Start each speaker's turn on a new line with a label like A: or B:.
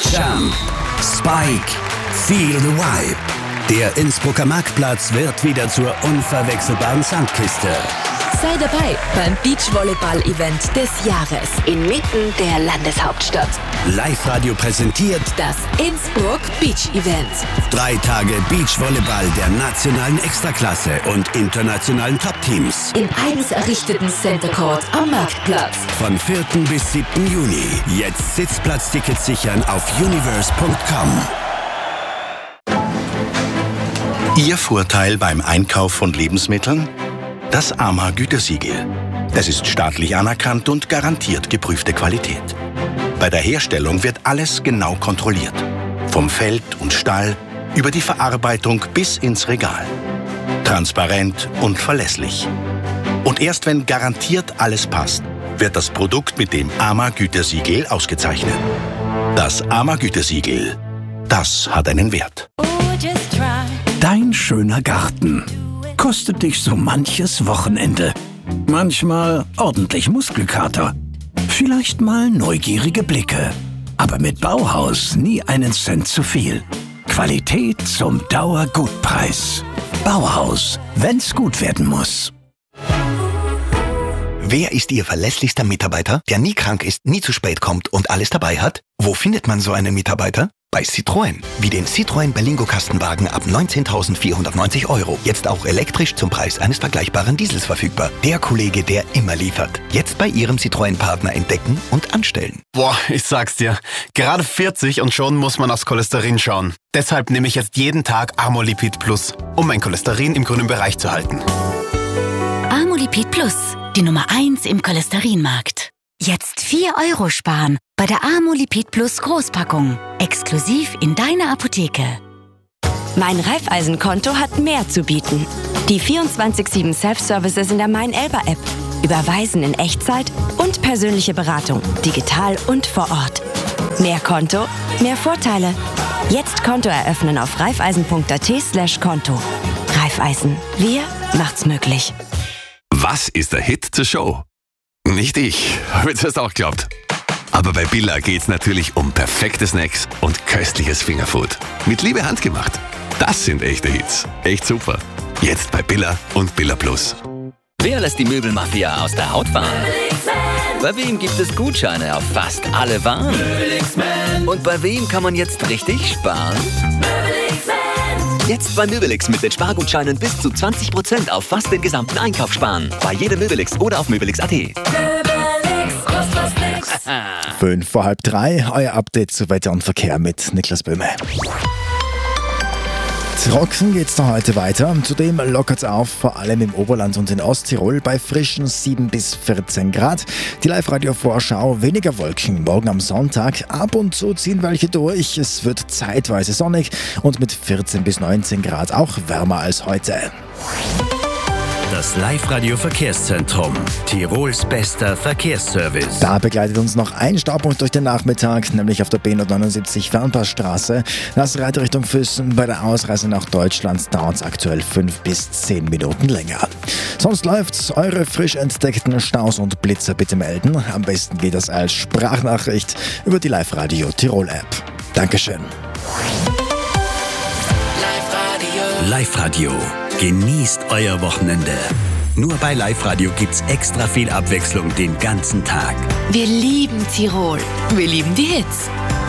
A: Jump, Spike, Feel the Vibe. Der Innsbrucker Marktplatz wird wieder zur unverwechselbaren Sandkiste.
B: Sei dabei beim Beachvolleyball-Event des Jahres inmitten der Landeshauptstadt.
A: Live-Radio präsentiert
B: das Innsbruck Beach Event.
A: 3 Tage Beachvolleyball der nationalen Extraklasse und internationalen Top-Teams.
B: Im eigens errichteten Center Court am Marktplatz.
A: Von 4. bis 7. Juni. Jetzt Sitzplatztickets sichern auf universe.com.
C: Ihr Vorteil beim Einkauf von Lebensmitteln? Das AMA-Gütesiegel. Es ist staatlich anerkannt und garantiert geprüfte Qualität. Bei der Herstellung wird alles genau kontrolliert. Vom Feld und Stall über die Verarbeitung bis ins Regal. Transparent und verlässlich. Und erst wenn garantiert alles passt, wird das Produkt mit dem AMA-Gütesiegel ausgezeichnet. Das AMA-Gütesiegel, das hat einen Wert.
D: Dein schöner Garten kostet dich so manches Wochenende. Manchmal ordentlich Muskelkater. Vielleicht mal neugierige Blicke. Aber mit Bauhaus nie einen Cent zu viel. Qualität zum Dauergutpreis. Bauhaus, wenn's gut werden muss.
E: Wer ist Ihr verlässlichster Mitarbeiter, der nie krank ist, nie zu spät kommt und alles dabei hat? Wo findet man so einen Mitarbeiter? Bei Citroën. Wie den Citroën Berlingo Kastenwagen ab 19.490 €. Jetzt auch elektrisch zum Preis eines vergleichbaren Diesels verfügbar. Der Kollege, der immer liefert. Jetzt bei Ihrem Citroën-Partner entdecken und anstellen.
F: Boah, ich sag's dir. Gerade 40 und schon muss man aufs Cholesterin schauen. Deshalb nehme ich jetzt jeden Tag Amolipid Plus, um mein Cholesterin im grünen Bereich zu halten.
G: Amolipid Plus, die Nummer 1 im Cholesterinmarkt. Jetzt 4 € sparen bei der Amolipid Plus Großpackung. Exklusiv in deiner Apotheke.
H: Mein Raiffeisen-Konto hat mehr zu bieten. Die 24/7 Self-Services in der Mein-Elba-App. Überweisen in Echtzeit und persönliche Beratung. Digital und vor Ort. Mehr Konto, mehr Vorteile. Jetzt Konto eröffnen auf raiffeisen.at/Konto. Raiffeisen. Wir macht's möglich.
I: Was ist der Hit zur Show? Nicht ich, habe ich das auch geglaubt. Aber bei Billa geht's natürlich um perfekte Snacks und köstliches Fingerfood. Mit Liebe handgemacht. Das sind echte Hits. Echt super. Jetzt bei Billa und Billa Plus.
J: Wer lässt die Möbelmafia aus der Haut fahren? Bei wem gibt es Gutscheine auf fast alle Waren? Und bei wem kann man jetzt richtig sparen? Jetzt bei Möbelix mit den Spargutscheinen bis zu 20% auf fast den gesamten Einkauf sparen. Bei jedem Möbelix oder auf möbelix.at.
K: 5 vor halb 3, euer Update zu Wetter und Verkehr mit Niklas Böhme. Trocken geht's noch heute weiter. Zudem lockert's auf, vor allem im Oberland und in Osttirol bei frischen 7 bis 14 Grad. Die Live-Radio-Vorschau, weniger Wolken. Morgen am Sonntag, ab und zu ziehen welche durch. Es wird zeitweise sonnig und mit 14 bis 19 Grad auch wärmer als heute.
A: Das Live-Radio-Verkehrszentrum. Tirols bester Verkehrsservice.
K: Da begleitet uns noch ein Staupunkt durch den Nachmittag, nämlich auf der B179 Fernpassstraße. Nassreite Richtung Füssen. Bei der Ausreise nach Deutschland dauert es aktuell 5 bis 10 Minuten länger. Sonst läuft's. Eure frisch entdeckten Staus und Blitzer bitte melden. Am besten geht das als Sprachnachricht über die Live-Radio Tirol-App. Dankeschön.
A: Live-Radio. Genießt euer Wochenende. Nur bei Live-Radio gibt's extra viel Abwechslung den ganzen Tag.
B: Wir lieben Tirol. Wir lieben die Hits.